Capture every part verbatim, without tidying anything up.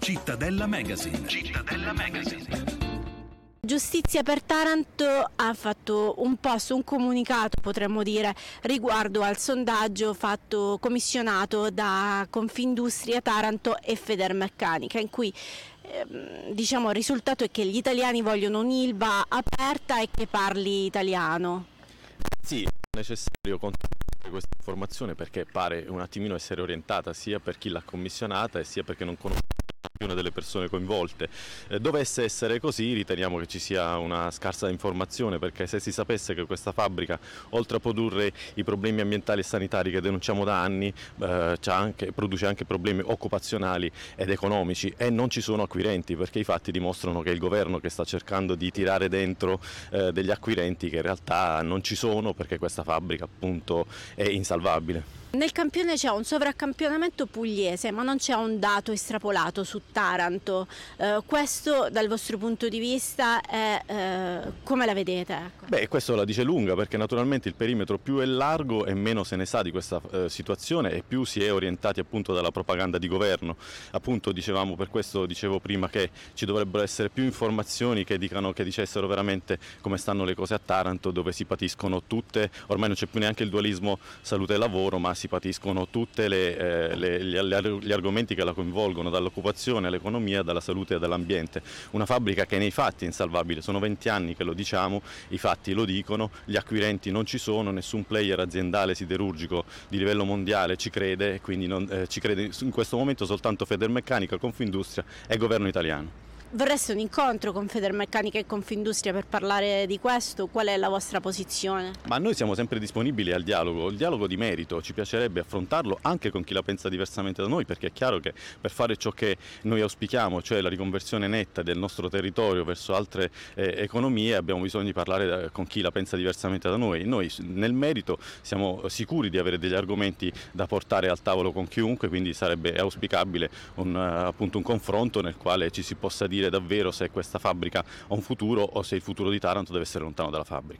Cittadella Magazine. Cittadella Magazine. Giustizia per Taranto ha fatto un post, un comunicato potremmo dire, riguardo al sondaggio fatto, commissionato da Confindustria Taranto e Federmeccanica, in cui ehm, diciamo il risultato è che gli italiani vogliono un'Ilva aperta e che parli italiano. Sì, è necessario controllare questa informazione perché pare un attimino essere orientata sia per chi l'ha commissionata e sia perché non conosce una delle persone coinvolte. Eh, dovesse essere così, riteniamo che ci sia una scarsa informazione, perché se si sapesse che questa fabbrica, oltre a produrre i problemi ambientali e sanitari che denunciamo da anni, eh, c'ha anche, produce anche problemi occupazionali ed economici, e non ci sono acquirenti, perché i fatti dimostrano che è il governo che sta cercando di tirare dentro eh, degli acquirenti che in realtà non ci sono, perché questa fabbrica appunto è insalvabile. Nel campione c'è un sovraccampionamento pugliese, ma non c'è un dato estrapolato su Taranto. Eh, questo dal vostro punto di vista è, eh, come la vedete? Ecco. Beh, questo la dice lunga, perché naturalmente il perimetro più è largo e meno se ne sa di questa eh, situazione e più si è orientati appunto dalla propaganda di governo. Appunto dicevamo, per questo dicevo prima che ci dovrebbero essere più informazioni che dicano, che dicessero veramente come stanno le cose a Taranto, dove si patiscono tutte, ormai non c'è più neanche il dualismo salute e lavoro, ma si patiscono tutti eh, gli, gli argomenti che la coinvolgono, dall'occupazione all'economia, dalla salute e dall'ambiente. Una fabbrica che nei fatti è insalvabile, sono venti anni che lo diciamo, i fatti lo dicono, gli acquirenti non ci sono, nessun player aziendale siderurgico di livello mondiale ci crede, e quindi non, eh, ci crede in questo momento soltanto Federmeccanica, Confindustria e governo italiano. Vorreste un incontro con Federmeccanica e Confindustria per parlare di questo? Qual è la vostra posizione? Ma noi siamo sempre disponibili al dialogo, il dialogo di merito, ci piacerebbe affrontarlo anche con chi la pensa diversamente da noi, perché è chiaro che per fare ciò che noi auspichiamo, cioè la riconversione netta del nostro territorio verso altre eh, economie, abbiamo bisogno di parlare con chi la pensa diversamente da noi. Noi nel merito siamo sicuri di avere degli argomenti da portare al tavolo con chiunque, quindi sarebbe auspicabile un, appunto un confronto nel quale ci si possa dire davvero se questa fabbrica ha un futuro o se il futuro di Taranto deve essere lontano dalla fabbrica.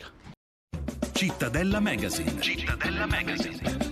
Cittadella Magazine. Cittadella Magazine.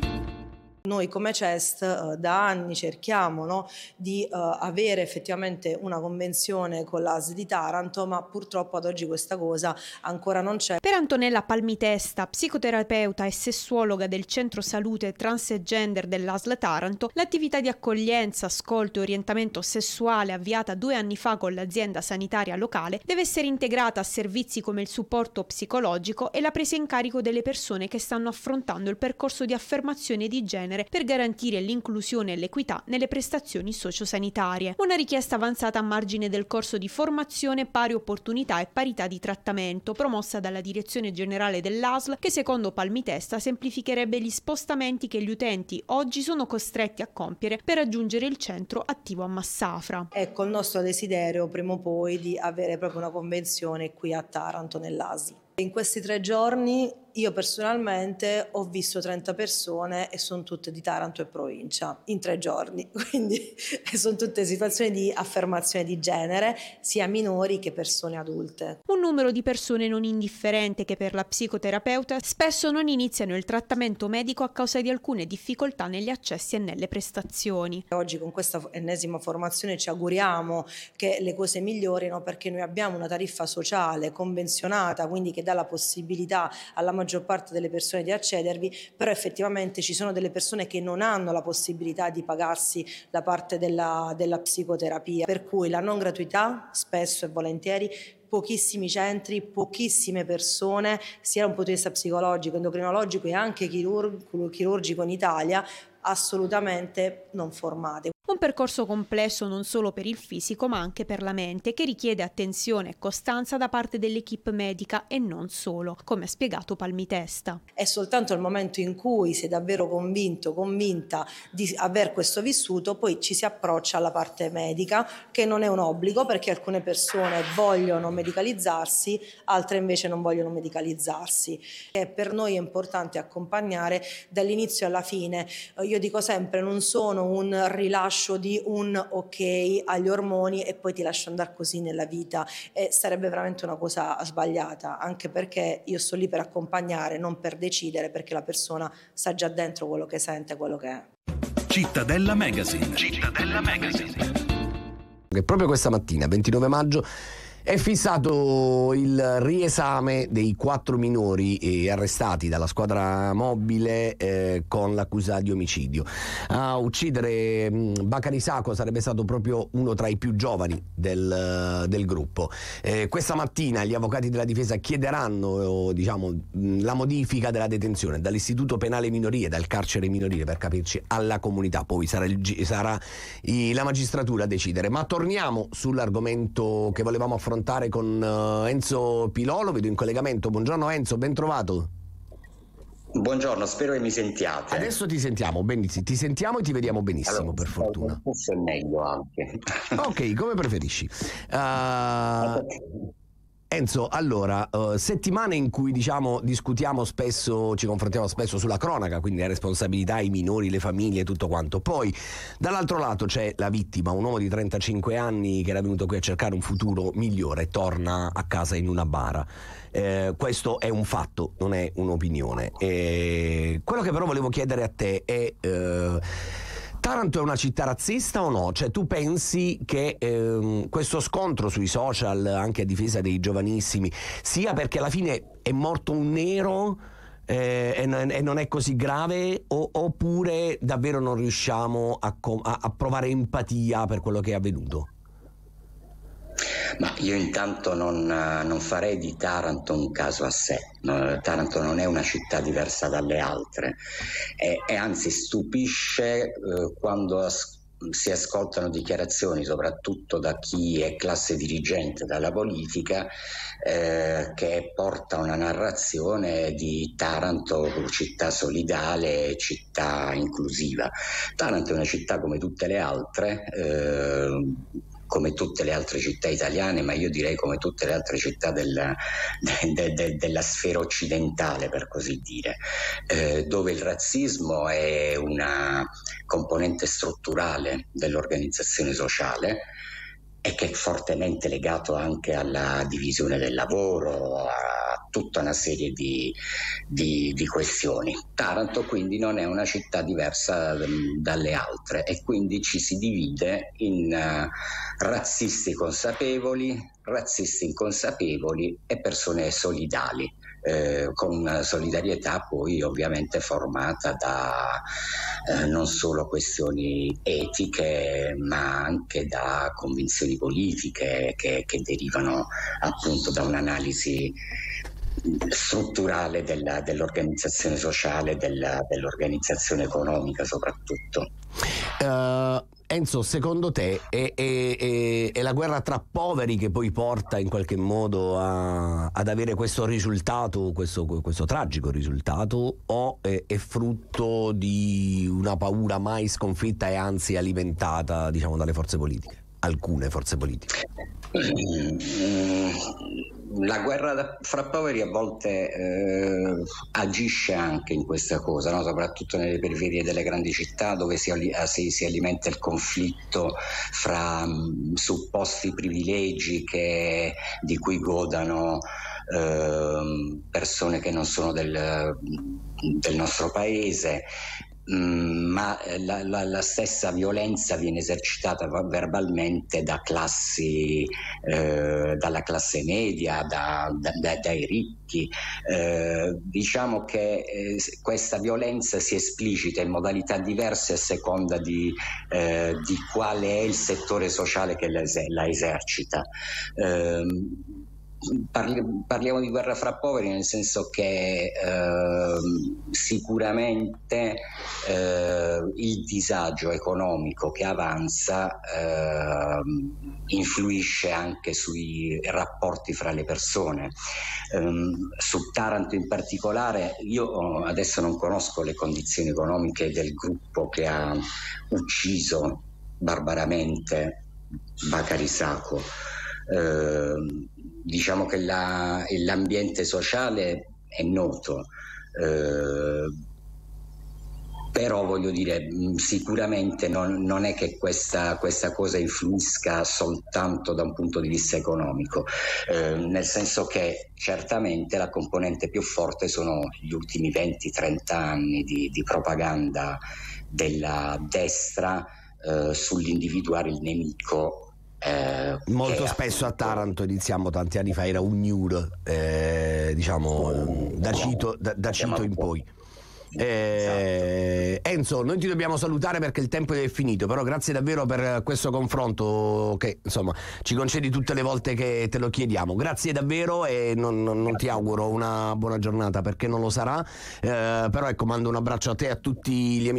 Noi come CEST eh, da anni cerchiamo no, di eh, avere effettivamente una convenzione con l'A S L di Taranto, ma purtroppo ad oggi questa cosa ancora non c'è. Per Antonella Palmitesta, psicoterapeuta e sessuologa del Centro Salute Transgender dell'A S L Taranto, l'attività di accoglienza, ascolto e orientamento sessuale avviata due anni fa con l'azienda sanitaria locale deve essere integrata a servizi come il supporto psicologico e la presa in carico delle persone che stanno affrontando il percorso di affermazione di genere per garantire l'inclusione e l'equità nelle prestazioni sociosanitarie. Una richiesta avanzata a margine del corso di formazione Pari Opportunità e Parità di Trattamento promossa dalla Direzione Generale dell'A S L, che secondo Palmitesta semplificherebbe gli spostamenti che gli utenti oggi sono costretti a compiere per raggiungere il centro attivo a Massafra. Ecco il nostro desiderio prima o poi di avere proprio una convenzione qui a Taranto nell'A S L. In questi tre giorni io personalmente ho visto trenta persone e sono tutte di Taranto e provincia, in tre giorni, quindi sono tutte situazioni di affermazione di genere, sia minori che persone adulte. Un numero di persone non indifferente che per la psicoterapeuta spesso non iniziano il trattamento medico a causa di alcune difficoltà negli accessi e nelle prestazioni. Oggi con questa ennesima formazione ci auguriamo che le cose migliorino, perché noi abbiamo una tariffa sociale convenzionata, quindi che dà la possibilità alla maggior parte delle persone di accedervi, però effettivamente ci sono delle persone che non hanno la possibilità di pagarsi la parte della, della psicoterapia, per cui la non gratuità spesso e volentieri, pochissimi centri, pochissime persone, sia da un punto di vista psicologico, endocrinologico e anche chirurg- chirurgico in Italia, assolutamente non formate. Un percorso complesso non solo per il fisico ma anche per la mente, che richiede attenzione e costanza da parte dell'equipe medica e non solo, come ha spiegato Palmitesta. È soltanto il momento in cui sei davvero convinto, convinta di aver questo vissuto, poi ci si approccia alla parte medica, che non è un obbligo, perché alcune persone vogliono medicalizzarsi, altre invece non vogliono medicalizzarsi. E per noi è importante accompagnare dall'inizio alla fine. Io dico sempre, non sono un rilascio di un ok agli ormoni e poi ti lascio andare così nella vita, e sarebbe veramente una cosa sbagliata, anche perché io sto lì per accompagnare, non per decidere, perché la persona sa già dentro quello che sente, quello che è. Cittadella Magazine. Cittadella Magazine. che proprio questa mattina, ventinove maggio, è fissato il riesame dei quattro minori eh, arrestati dalla squadra mobile eh, con l'accusa di omicidio. A uccidere mh, Bakary Sacco sarebbe stato proprio uno tra i più giovani del, del gruppo. Eh, questa mattina gli avvocati della difesa chiederanno diciamo, mh, la modifica della detenzione dall'istituto penale minorile, dal carcere minorile per capirci, alla comunità. Poi sarà, il, sarà i, la magistratura a decidere. Ma torniamo sull'argomento che volevamo affrontare con uh, Enzo Pilolo, vedo in collegamento. Buongiorno Enzo, ben trovato. Buongiorno, spero che mi sentiate. Adesso ti sentiamo benissimo, ti sentiamo e ti vediamo benissimo, allora, per fortuna. Forse è meglio anche. Ok, come preferisci. Uh, Enzo, allora, uh, settimane in cui diciamo discutiamo spesso, ci confrontiamo spesso sulla cronaca, quindi la responsabilità, i minori, le famiglie, tutto quanto. Poi dall'altro lato c'è la vittima, un uomo di trentacinque anni che era venuto qui a cercare un futuro migliore, torna a casa in una bara. Eh, questo è un fatto, non è un'opinione. Eh, quello che però volevo chiedere a te è... Eh, Taranto è una città razzista o no? Cioè tu pensi che ehm, questo scontro sui social, anche a difesa dei giovanissimi, sia perché alla fine è morto un nero eh, e, non, e non è così grave, o, oppure davvero non riusciamo a, a, a provare empatia per quello che è avvenuto? Ma io intanto non, non farei di Taranto un caso a sé. Taranto non è una città diversa dalle altre e, e anzi stupisce eh, quando as- si ascoltano dichiarazioni, soprattutto da chi è classe dirigente dalla politica, eh, che porta una narrazione di Taranto città solidale, città inclusiva. Taranto è una città come tutte le altre, eh, come tutte le altre città italiane, ma io direi come tutte le altre città della, de, de, della sfera occidentale, per così dire, eh, dove il razzismo è una componente strutturale dell'organizzazione sociale e che è fortemente legato anche alla divisione del lavoro, a tutta una serie di, di, di questioni. Taranto quindi non è una città diversa dalle altre e quindi ci si divide in uh, razzisti consapevoli, razzisti inconsapevoli e persone solidali. Eh, con solidarietà poi ovviamente formata da eh, non solo questioni etiche ma anche da convinzioni politiche che, che derivano appunto da un'analisi strutturale della, dell'organizzazione sociale, della, dell'organizzazione economica soprattutto. Uh... Enzo, secondo te è, è, è, è la guerra tra poveri che poi porta in qualche modo a, ad avere questo risultato, questo, questo tragico risultato, o è, è frutto di una paura mai sconfitta e anzi alimentata, diciamo, dalle forze politiche, alcune forze politiche? La guerra fra poveri a volte eh, agisce anche in questa cosa, no? Soprattutto nelle periferie delle grandi città dove si, si, si alimenta il conflitto fra mh, supposti privilegi che, di cui godano eh, persone che non sono del, del nostro paese. Mm, ma la, la, la stessa violenza viene esercitata verbalmente da classi, eh, dalla classe media, da, da, da, dai ricchi. Eh, diciamo che eh, questa violenza si esplicita in modalità diverse a seconda di, eh, di quale è il settore sociale che la, la esercita. Eh, Parli, parliamo di guerra fra poveri nel senso che eh, sicuramente eh, il disagio economico che avanza eh, influisce anche sui rapporti fra le persone. Um, su Taranto in particolare, io adesso non conosco le condizioni economiche del gruppo che ha ucciso barbaramente Bakary Sacco. Uh, diciamo che la, l'ambiente sociale è noto, eh, però voglio dire sicuramente non, non è che questa, questa cosa influisca soltanto da un punto di vista economico, eh, nel senso che certamente la componente più forte sono gli ultimi venti trenta anni di, di propaganda della destra eh, sull'individuare il nemico Eh, Molto spesso a Taranto, iniziamo tanti anni fa, era un Gnur, eh, diciamo, da Cito, da, da Cito in poi. Eh, Enzo, noi ti dobbiamo salutare perché il tempo è finito, però grazie davvero per questo confronto che insomma ci concedi tutte le volte che te lo chiediamo. Grazie davvero e non, non, non ti auguro una buona giornata perché non lo sarà, eh, però ecco, mando un abbraccio a te e a tutti gli amici